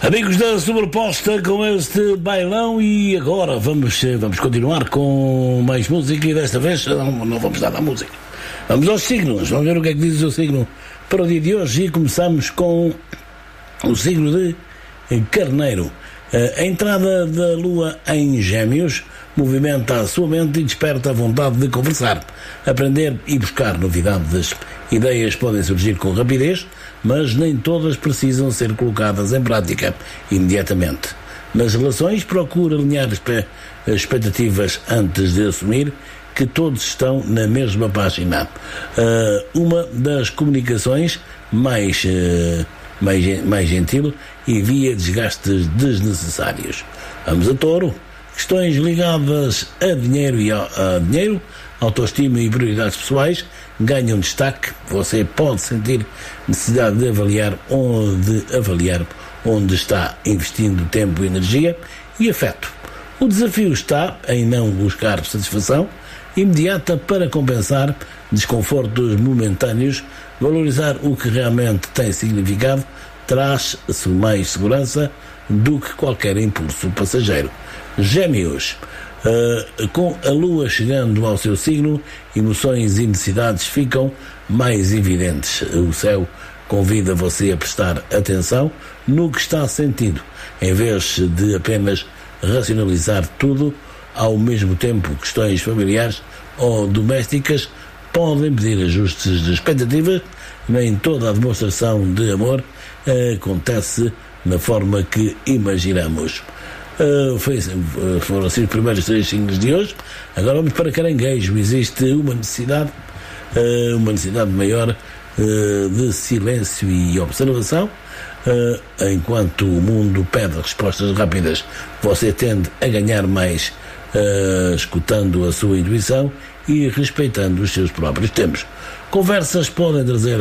Amigos da Sobreposta, com este bailão, e agora vamos continuar com mais música, e desta vez não vamos dar a música. Vamos aos signos, vamos ver o que é que diz o signo para o dia de hoje, e começamos com o signo de Carneiro. A entrada da Lua em Gêmeos movimenta a sua mente e desperta a vontade de conversar, aprender e buscar novidades. Ideias podem surgir com rapidez, mas nem todas precisam ser colocadas em prática imediatamente. Nas relações, procure alinhar expectativas antes de assumir que todos estão na mesma página. Uma das comunicações mais gentil evita desgastes desnecessários. Vamos a Touro. Questões ligadas a dinheiro, autoestima e prioridades pessoais ganham destaque. Você pode sentir necessidade de avaliar onde está investindo tempo, energia e afeto. O desafio está em não buscar satisfação imediata para compensar desconfortos momentâneos. Valorizar o que realmente tem significado traz-se mais segurança do que qualquer impulso passageiro. Gêmeos. Com a Lua chegando ao seu signo, emoções e necessidades ficam mais evidentes. O céu convida você a prestar atenção no que está sentindo, em vez de apenas racionalizar tudo ao mesmo tempo. Questões familiares ou domésticas podem pedir ajustes de expectativas. Nem toda a demonstração de amor acontece na forma que imaginamos. Foram assim os primeiros 3 signos de hoje. Agora vamos para Caranguejo. Existe uma necessidade maior de silêncio e observação. Enquanto o mundo pede respostas rápidas, você tende a ganhar mais escutando a sua intuição e respeitando os seus próprios tempos. Conversas podem trazer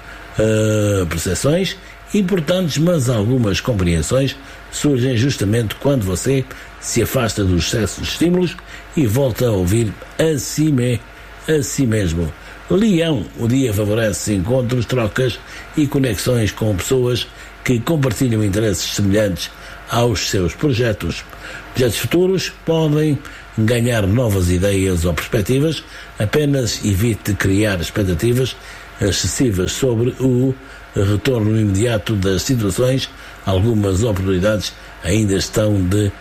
percepções importantes, mas algumas compreensões surgem justamente quando você se afasta do excesso de estímulos e volta a ouvir a si mesmo. Leão, o dia favorece encontros, trocas e conexões com pessoas que compartilham interesses semelhantes aos seus projetos. Projetos futuros podem ganhar novas ideias ou perspectivas. Apenas evite criar expectativas excessivas sobre o retorno imediato das situações. Algumas oportunidades ainda estão-se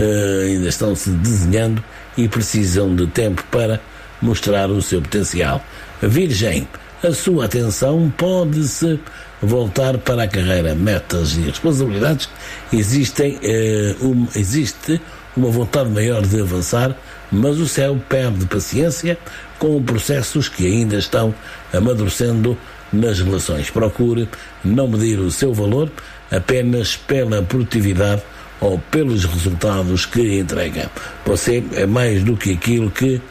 desenhando e precisam de tempo para mostrar o seu potencial. Virgem, a sua atenção pode-se voltar para a carreira, metas e responsabilidades. Existe uma vontade maior de avançar, mas o céu perde paciência com processos que ainda estão amadurecendo nas relações. Procure não medir o seu valor apenas pela produtividade ou pelos resultados que entrega. Você é mais do que aquilo que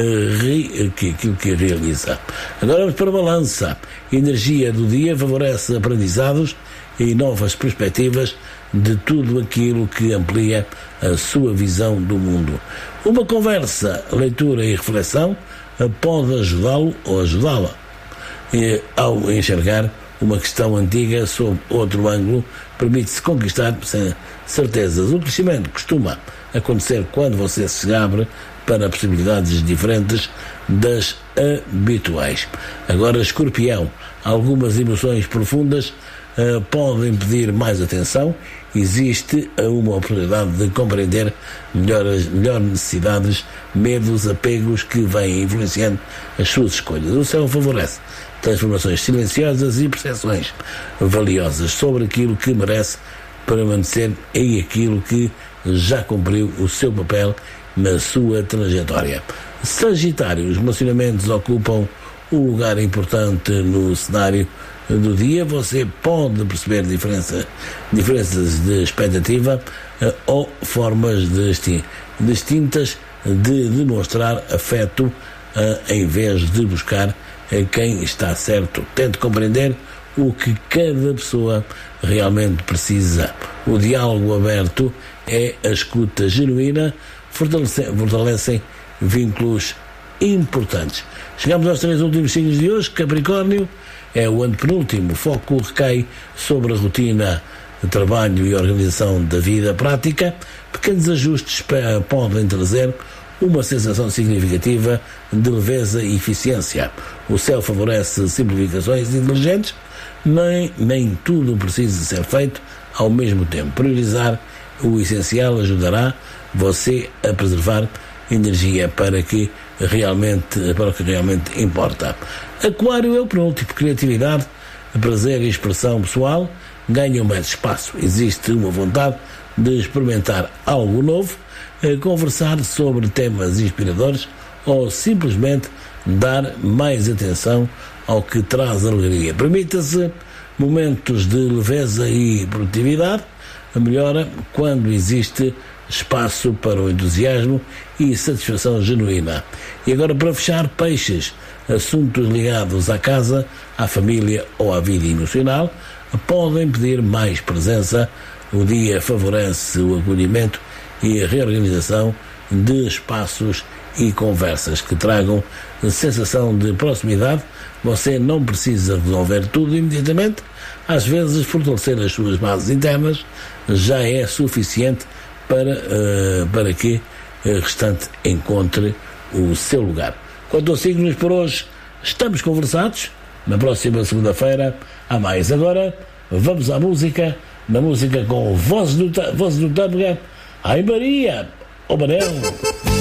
realiza. Agora vamos para a Balança. A energia do dia favorece aprendizados e novas perspectivas de tudo aquilo que amplia a sua visão do mundo. Uma conversa, leitura e reflexão pode ajudá-lo ou ajudá-la ao enxergar uma questão antiga sob outro ângulo. Permite-se conquistar certezas. O crescimento costuma acontecer quando você se abre para possibilidades diferentes das habituais. Agora, Escorpião. Algumas emoções profundas podem pedir mais atenção. Existe uma oportunidade de compreender melhor necessidades, medos, apegos que vêm influenciando as suas escolhas. O céu favorece transformações silenciosas e percepções valiosas sobre aquilo que merece permanecer e aquilo que já cumpriu o seu papel na sua trajetória. Sagitário, os relacionamentos ocupam um lugar importante no cenário do dia. Você pode perceber diferenças de expectativa ou formas distintas de demonstrar afeto em vez de buscar quem está certo. Tente compreender o que cada pessoa realmente precisa. O diálogo aberto é a escuta genuína, fortalecem vínculos importantes. Chegamos aos 3 últimos signos de hoje. Capricórnio é o antepenúltimo. O foco recai sobre a rotina trabalho e organização da vida prática, pequenos ajustes podem trazer uma sensação significativa de leveza e eficiência. O céu favorece simplificações inteligentes, nem tudo precisa ser feito ao mesmo tempo. Priorizar o essencial ajudará você a preservar energia para o que realmente importa. Aquário é o penúltimo. Criatividade, prazer e expressão pessoal ganham mais espaço. Existe uma vontade de experimentar algo novo, conversar sobre temas inspiradores ou simplesmente dar mais atenção ao que traz alegria. Permita-se momentos de leveza e produtividade. Melhora quando existe espaço para o entusiasmo e satisfação genuína. E agora, para fechar, Peixes, assuntos ligados à casa, à família ou à vida emocional podem pedir mais presença. O dia favorece o acolhimento e a reorganização de espaços e conversas que tragam sensação de proximidade. Você não precisa resolver tudo imediatamente. Às vezes, fortalecer as suas bases internas já é suficiente para que o restante encontre o seu lugar. Quanto aos signos por hoje, estamos conversados. Na próxima segunda-feira há mais. Agora vamos à música, na música com Voz do Tâmega. Ai Maria, o Manel.